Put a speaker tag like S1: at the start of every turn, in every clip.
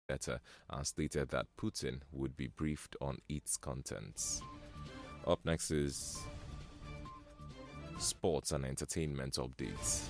S1: letter and stated that Putin would be briefed on its contents. Up next is sports and entertainment updates.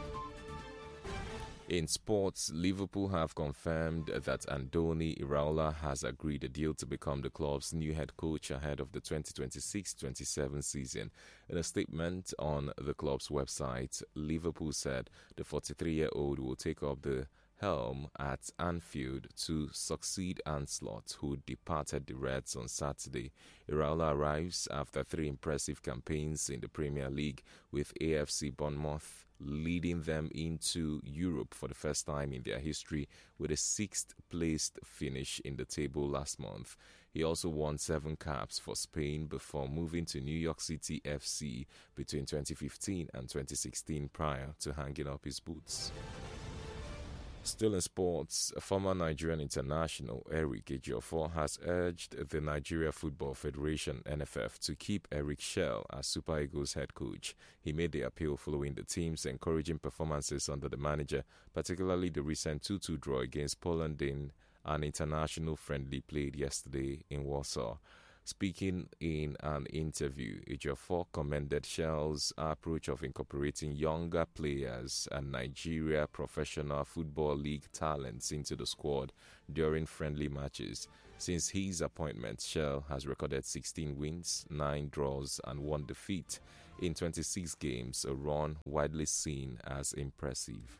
S1: In sports, Liverpool have confirmed that Andoni Iraola has agreed a deal to become the club's new head coach ahead of the 2026-27 season. In a statement on the club's website, Liverpool said the 43-year-old will take up the helm at Anfield to succeed Ancelotti, who departed the Reds on Saturday. Iraola arrives after 3 impressive campaigns in the Premier League, with AFC Bournemouth leading them into Europe for the first time in their history with a 6th-placed finish in the table last month. He also won 7 caps for Spain before moving to New York City FC between 2015 and 2016 prior to hanging up his boots. Still in sports, former Nigerian international Eric Ejiofor has urged the Nigeria Football Federation (NFF) to keep Eric Schell as Super Eagles head coach. He made the appeal following the team's encouraging performances under the manager, particularly the recent 2-2 draw against Poland in an international friendly played yesterday in Warsaw. Speaking in an interview, Ejiofor commended Shell's approach of incorporating younger players and Nigeria Professional Football League talents into the squad during friendly matches. Since his appointment, Shell has recorded 16 wins, 9 draws and 1 defeat in 26 games, a run widely seen as impressive.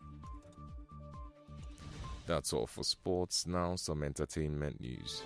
S1: That's all for sports. Now some entertainment news.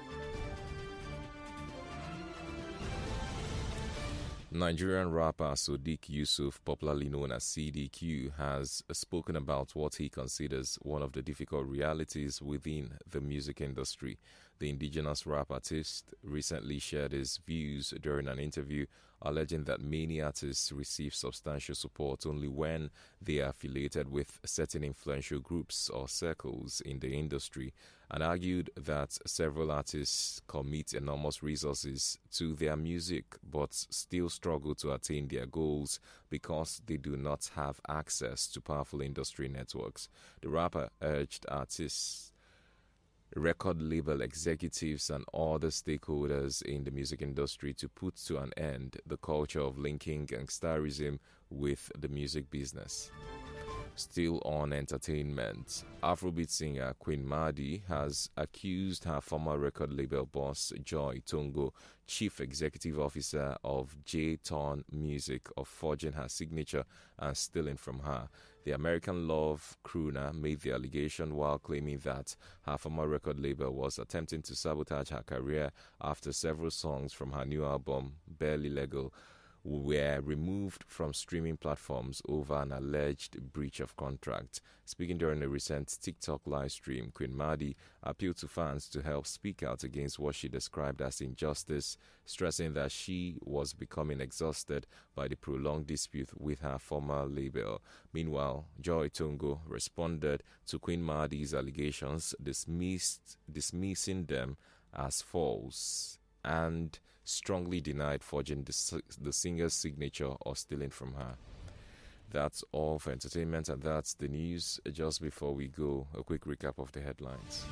S1: Nigerian rapper Sodiq Yusuf, popularly known as CDQ, has spoken about what he considers one of the difficult realities within the music industry. The indigenous rap artist recently shared his views during an interview, alleging that many artists receive substantial support only when they are affiliated with certain influential groups or circles in the industry, and argued that several artists commit enormous resources to their music but still struggle to attain their goals because they do not have access to powerful industry networks. The rapper urged artists, record label executives and other stakeholders in the music industry to put to an end the culture of linking gangsterism with the music business. Still on entertainment, Afrobeat singer Queen Madi has accused her former record label boss Joy Tongo, chief executive officer of J-Ton Music, of forging her signature and stealing from her. The American Love crooner made the allegation while claiming that her former record label was attempting to sabotage her career after several songs from her new album, Barely Legal, were removed from streaming platforms over an alleged breach of contract. Speaking during a recent TikTok live stream, Queen Madi appealed to fans to help speak out against what she described as injustice, stressing that she was becoming exhausted by the prolonged dispute with her former label. Meanwhile, Joy Tongo responded to Queen Madi's allegations, dismissing them as false, and strongly denied forging the singer's signature or stealing from her. That's all for entertainment, and that's the news. Just before we go, a quick recap of the headlines.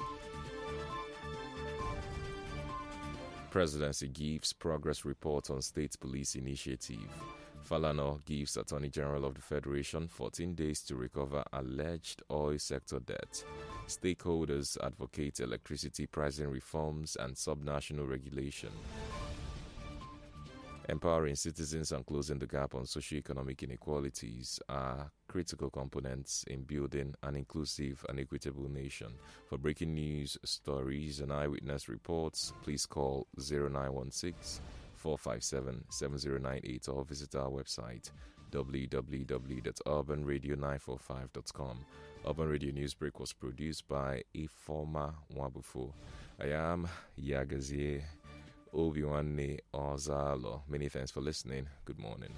S1: Presidency gives progress report on state police initiative. Falana gives Attorney General of the Federation 14 days to recover alleged oil sector debt. Stakeholders advocate electricity pricing reforms and subnational regulation. Empowering citizens and closing the gap on socioeconomic inequalities are critical components in building an inclusive and equitable nation. For breaking news, stories, and eyewitness reports, please call 0916 457 7098 or visit our website www.urbanradio945.com. Urban Radio Newsbreak was produced by Ifoma Wabufo. I am Yagazie Obiwanne Ozalo. Many thanks for listening. Good morning.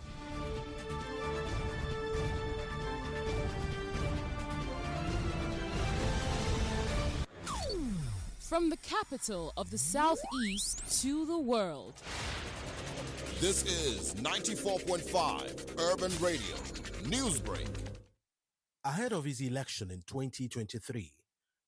S2: From the capital of the Southeast to the world.
S3: This is 94.5 Urban Radio Newsbreak.
S4: Ahead of his election in 2023,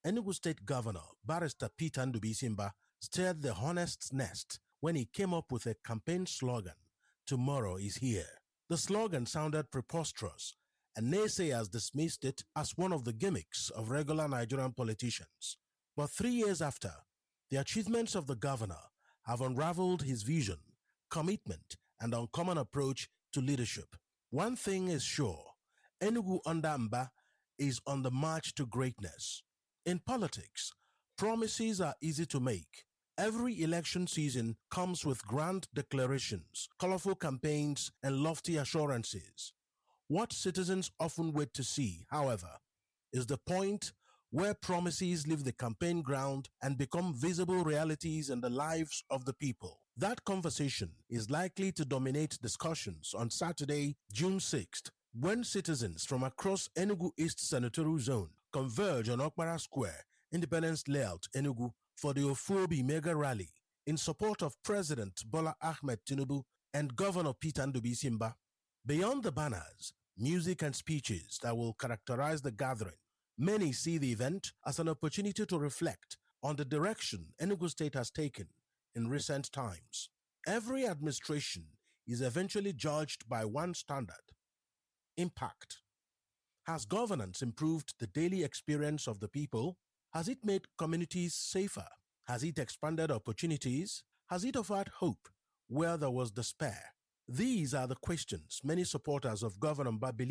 S4: Enugu State Governor Barrister Peter Ndubisimba stirred the hornet's nest when he came up with a campaign slogan, "Tomorrow is here." The slogan sounded preposterous, and naysayers dismissed it as one of the gimmicks of regular Nigerian politicians. But 3 years after, the achievements of the governor have unraveled his vision, commitment, and uncommon approach to leadership. One thing is sure, Enugu under Mba is on the march to greatness. In politics, promises are easy to make. Every election season comes with grand declarations, colorful campaigns, and lofty assurances. What citizens often wait to see, however, is the point where promises leave the campaign ground and become visible realities in the lives of the people. That conversation is likely to dominate discussions on Saturday, June 6th, when citizens from across Enugu East Senatorial Zone converge on Okpara Square, Independence Layout, Enugu, for the Ofuobi Mega Rally in support of President Bola Ahmed Tinubu and Governor Peter Ndubisimba. Beyond the banners, music, and speeches that will characterize the gathering, many see the event as an opportunity to reflect on the direction Enugu State has taken in recent times. Every administration is eventually judged by one standard: impact. Has governance improved the daily experience of the people? Has it made communities safer? Has it expanded opportunities? Has it offered hope where there was despair? These are the questions many supporters of Governor Mba believe